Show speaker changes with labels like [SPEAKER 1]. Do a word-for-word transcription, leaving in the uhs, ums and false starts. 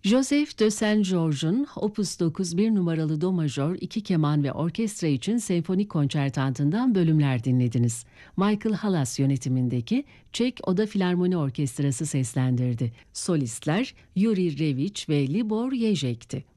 [SPEAKER 1] Joseph de Saint-Georges'un Opus dokuz bir numaralı do majör iki keman ve orkestra için senfonik konçertantından bölümler dinlediniz. Michael Hallas yönetimindeki Çek Oda Filarmoni Orkestrası seslendirdi. Solistler Yuri Reviç ve Libor Ježek'ti.